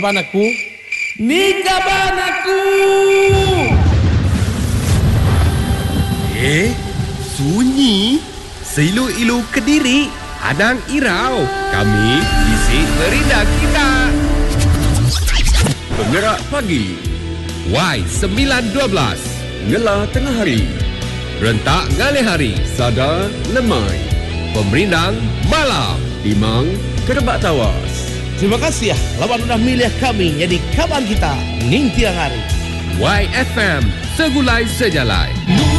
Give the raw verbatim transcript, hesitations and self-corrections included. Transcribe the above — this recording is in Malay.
Kaban aku, ni kaban aku. Eh, sunyi. Seilu-ilu Kediri, Adang Irau. Kami isi merindah kita. Penggerak pagi, Y sembilan dua belas. ngelah tengah hari, Rentak ngalih hari. sadar lemai, Pemerindang malam. timang kerebak tawas. Terima kasih ya, lawan sudah milih kami jadi kaban kita, ning tiang hari. Y F M, segulai sejalai.